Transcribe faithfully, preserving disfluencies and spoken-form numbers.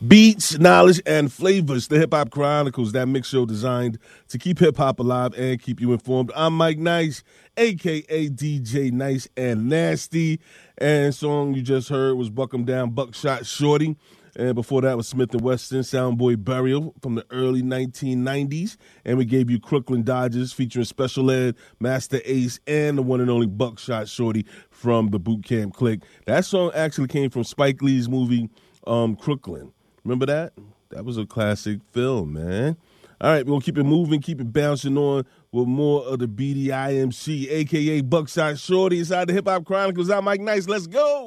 Beats, knowledge, and flavors. The Hip Hop Chronicles, that mix show designed to keep hip hop alive and keep you informed. I'm Mike Nice, a k a. D J Nice and Nasty. And song you just heard was Buck 'em Down, Buckshot Shorty. And before that was Smith and Wesson, Soundboy Burial from the early nineteen nineties. And we gave you Crooklyn Dodgers featuring Special Ed, Master Ace, and the one and only Buckshot Shorty from the Boot Camp Click. That song actually came from Spike Lee's movie um, Crooklyn. Remember that? That was a classic film, man. All right, we're going to keep it moving, keep it bouncing on with more of the B D I M C, a k a. Buckshot Shorty, inside the Hip Hop Chronicles. I'm Mike Nice. Let's go.